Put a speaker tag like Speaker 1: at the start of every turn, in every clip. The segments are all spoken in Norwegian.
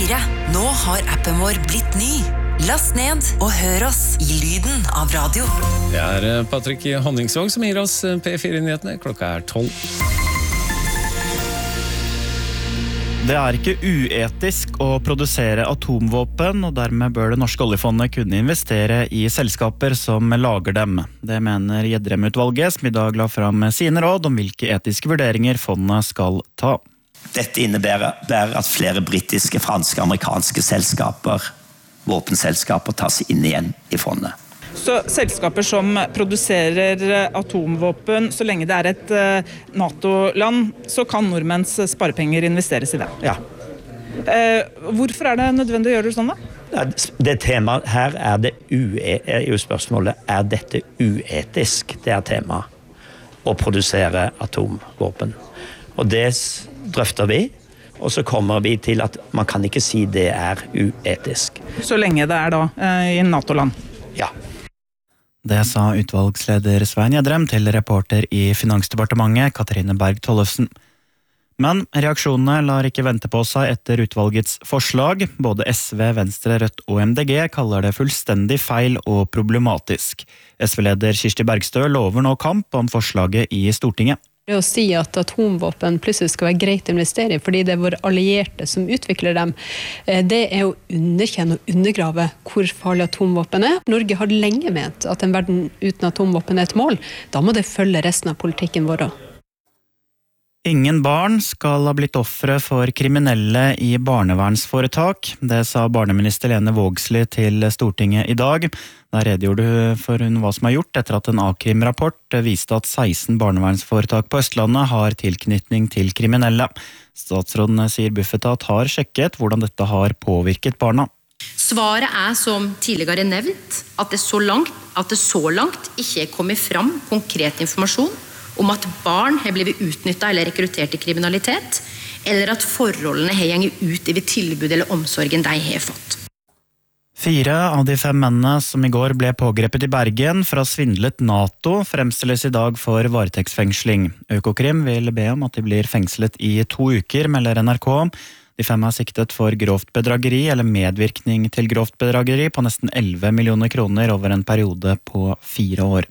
Speaker 1: P4. Nå har appen vår blitt ny. Last ned og hør oss i lyden av radio.
Speaker 2: Det Patrick Honningsvåg som gir oss P4-nyhetene. Klokka 12.
Speaker 3: Det ikke uetisk å produsere atomvåpen, og dermed bør det norske oljefondet kunne investere i selskaper som lager dem. Det mener Gjedrem-utvalget, som i dag la fram sine råd om hvilke etiske vurderinger fondet skal ta.
Speaker 4: Dette innebærer at flere britiske, franske og amerikanske selskaper, våpenselskaper, tas inn igjen i fondet.
Speaker 5: Så selskaper som produserer atomvåpen, så lenge det et NATO-land, så kan nordmenns sparepenger investeres i det?
Speaker 4: Ja.
Speaker 5: Hvorfor det nødvendig å gjøre det sånn da?
Speaker 4: Det temaet her det jo spørsmålet, dette uetisk? Det temaet, å produsere atomvåpen. Og det drøfter vi, og så kommer vi til at man kan ikke si det uetisk.
Speaker 5: Så lenge det da i NATO-land?
Speaker 4: Ja.
Speaker 3: Det sa utvalgsleder Svein Gjedrem til reporter i Finansdepartementet, Katrine Berg Tollefsen. Men reaksjonene lar ikke vente på seg etter utvalgets forslag. Både SV, Venstre, Rødt og MDG kaller det fullstendig feil og problematisk. SV-leder Kirsti Bergstø lover nå kamp om forslaget i Stortinget.
Speaker 6: Det å si at atomvåpen plutselig skal være greit å investere i, fordi det våre allierte som utvikler dem, det å underkjenne og undergrave hvor farlig atomvåpen Norge har lenge ment at en verden uten atomvåpen et mål. Da må det følge resten av politikken vår.
Speaker 3: Ingen barn skal ha blitt ofre for kriminelle i barnevernsforetak. Det sa barneminister Lene Vågslid til Stortinget i dag. Der redegjorde hun for hva som gjort etter at en A-krim-rapport viste at 16 barnevernsforetak på Østlandet har tilknytning til kriminelle. Statsråden sier Bufetat har sjekket hvordan dette har påvirket barna.
Speaker 7: Svaret som tidligere nevnt at det så langt ikke kommet fram konkret informasjon om at barn har blitt utnyttet eller rekruttert til kriminalitet, eller at forholdene har gjengt ut over tilbud eller omsorgen de har fått.
Speaker 3: 4 av de 5 mennene som i går ble pågrepet i Bergen for å ha svindlet NATO, fremstilles i dag for varetektsfengsling. Økokrim vil be om at de blir fengslet i 2 uker, melder NRK. De 5 siktet for grovt bedrageri eller medvirkning til grovt bedrageri på nesten 11 millioner kroner over en periode på 4 år.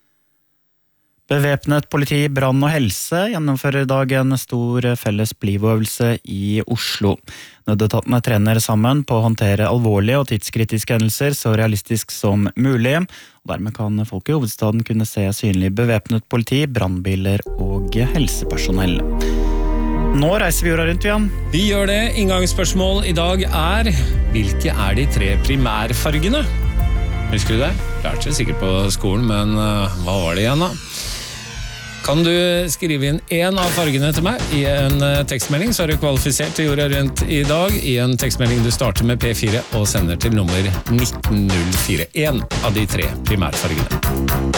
Speaker 3: Bevæpnet politi, brann og helse gjennomfører i dag en stor felles blivøvelse i Oslo. Nødetatene trener sammen på å håndtere alvorlige og tidskritiske hendelser så realistisk som mulig, og dermed kan folk i hovedstaden kunne se synlig bevæpnet politi, brannbiler og helsepersonell. Nå reiser vi jorda rundt, Jan.
Speaker 2: Vi gjør det. Inngangsspørsmål i dag hvilke de 3 primærfargene? Husker du det? Lærte det sikkert på skolen, men hva var det igjen da? Kan du skrive inn en av fargene til meg i en tekstmelding, så du kvalifisert til jorda rundt i dag. I en tekstmelding du starter med P4 og sender til nummer 1904. En av de 3 primærfargene.